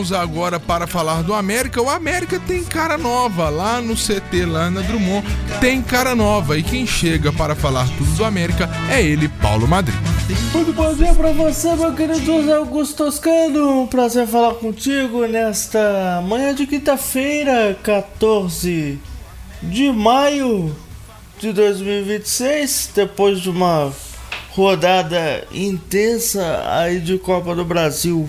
Agora para falar do América. O América tem cara nova lá no CT, lá na Drummond, tem cara nova, e quem chega para falar tudo do América é ele, Paulo Madri. Muito bom dia para você, meu querido Augusto Toscano. Um prazer falar contigo nesta manhã de quinta-feira, 14 de maio de 2026, depois de uma rodada intensa aí de Copa do Brasil.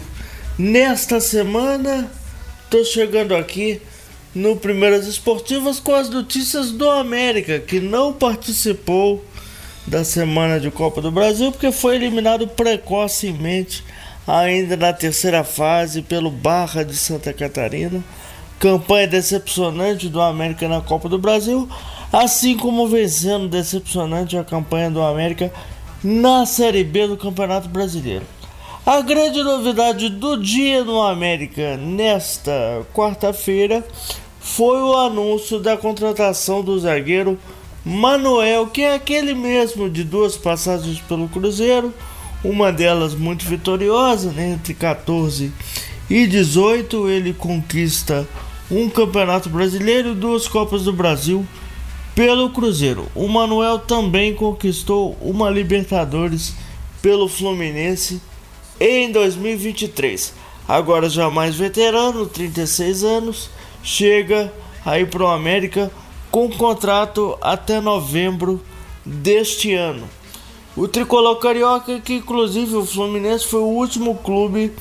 Nesta semana, tô chegando aqui no Primeiras Esportivas com as notícias do América, que não participou da semana de Copa do Brasil porque foi eliminado precocemente ainda na terceira fase pelo Barra de Santa Catarina. Campanha decepcionante do América na Copa do Brasil, assim como vencendo decepcionante a campanha do América na Série B do Campeonato Brasileiro. A grande novidade do dia no América nesta quarta-feira foi o anúncio da contratação do zagueiro Manuel, que é aquele mesmo de duas passagens pelo Cruzeiro, uma delas muito vitoriosa, né? Entre 14 e 18 ele conquista um Campeonato Brasileiro e 2 Copas do Brasil pelo Cruzeiro. O Manuel também conquistou uma Libertadores pelo Fluminense em 2023. Agora já mais veterano, 36 anos, chega aí pro América com contrato até novembro deste ano. O tricolor carioca, que inclusive o Fluminense foi o último clube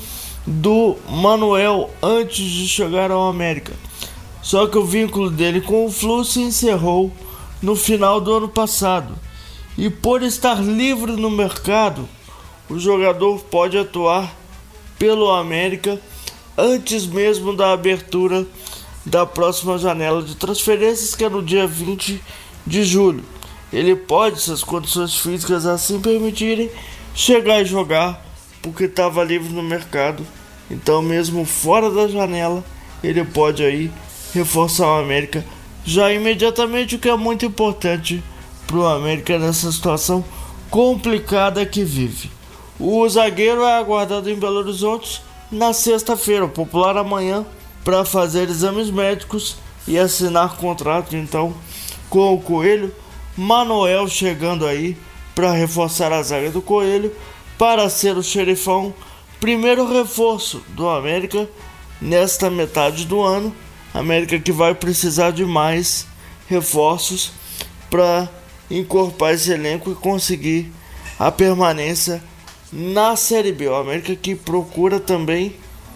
do Manuel antes de chegar ao América. Só que o vínculo dele com o Flu se encerrou no final do ano passado. E por estar livre no mercado, o jogador pode atuar pelo América antes mesmo da abertura da próxima janela de transferências, que é no dia 20 de julho. Ele pode, se as condições físicas assim permitirem, chegar e jogar porque estava livre no mercado. Então, mesmo fora da janela, ele pode aí reforçar o América já imediatamente, o que é muito importante para o América nessa situação complicada que vive. O zagueiro é aguardado em Belo Horizonte na sexta-feira, popular amanhã, para fazer exames médicos e assinar contrato então com o Coelho. Manuel chegando aí para reforçar a zaga do Coelho, para ser o xerifão, primeiro reforço do América nesta metade do ano. América que vai precisar de mais reforços para encorpar esse elenco e conseguir a permanência na Série B. O América que procura também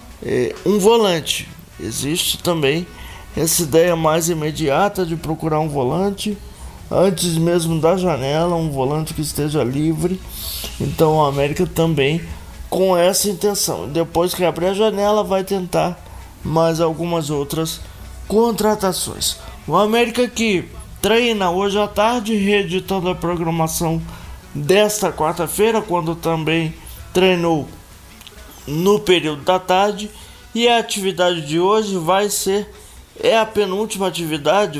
um volante. Existe também essa ideia mais imediata de procurar um volante antes mesmo da janela, um volante que esteja livre. Então o América também com essa intenção. Depois que abrir a janela, vai tentar mais algumas outras contratações. O América que treina hoje à tarde, reeditando a programação desta quarta-feira, quando também treinou no período da tarde. E a atividade de hoje vai ser a penúltima atividade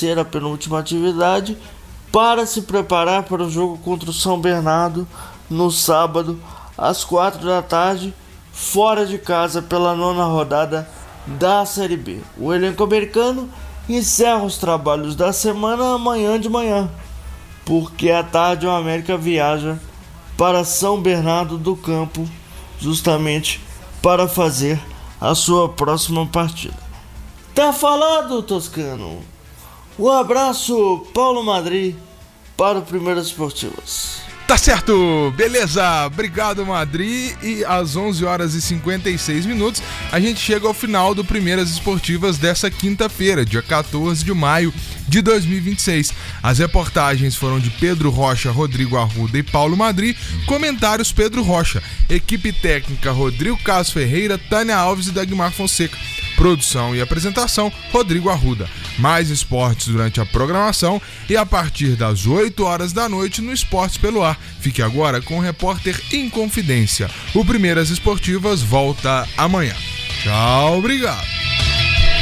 para se preparar para o jogo contra o São Bernardo no sábado às 4 da tarde, fora de casa pela 9ª rodada da Série B. O elenco americano encerra os trabalhos da semana amanhã de manhã, porque à tarde o América viaja para São Bernardo do Campo, justamente para fazer a sua próxima partida. Tá falado, Toscano? Um abraço, Paulo Madri, para o Primeiras Esportivas. Tá certo, beleza, obrigado Madri. E às 11h56 a gente chega ao final do Primeiras Esportivas dessa quinta-feira, dia 14 de maio de 2026. As reportagens foram de Pedro Rocha, Rodrigo Arruda e Paulo Madri. Comentários Pedro Rocha. Equipe técnica Rodrigo Carlos Ferreira, Tânia Alves e Dagmar Fonseca. Produção e apresentação Rodrigo Arruda. Mais esportes durante a programação e a partir das 8 horas da noite no Esportes pelo Ar. Fique agora com o repórter em Confidência. O Primeiras Esportivas volta amanhã. Tchau, obrigado.